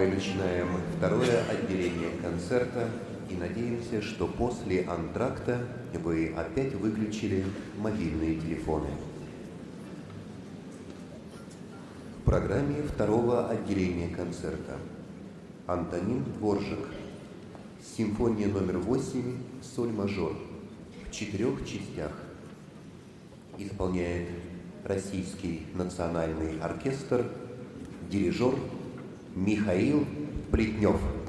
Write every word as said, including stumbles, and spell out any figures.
Мы начинаем второе отделение концерта и надеемся, что после антракта вы опять выключили мобильные телефоны. В программе второго отделения концерта Антонин Дворжак, симфония номер восемь, соль мажор, в четырех частях. Исполняет Российский национальный оркестр, дирижер Михаил Плетнев.